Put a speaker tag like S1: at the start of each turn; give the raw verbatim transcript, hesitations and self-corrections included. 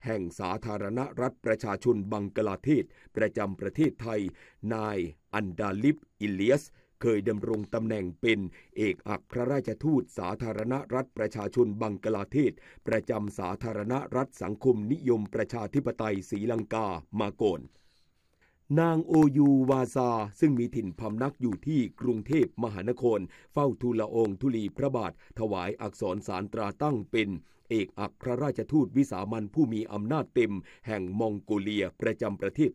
S1: แห่งสาธารณรัฐประชาชนบังกลาเทศประจำประเทศไทยนายอันดาลิฟอิเลียสเคยดำรงตำแหน่งเป็นเอกอัครราชทูตสาธารณรัฐประชาชนบังกลาเทศประจำสาธารณรัฐสังคมนิยมประชาธิปไตยศรีลังกามาก่อนนางโอยูวาซาซึ่งมีถิ่นพำนักอยู่ที่กรุงเทพมหานครเฝ้าทูลละอองธุลีพระบาทถวายอักษรสารตราตั้งเป็นเอกอัครราชทูตวิสามัญผู้มีอำนาจเต็มแห่งมองโกเลียประจำประเทศ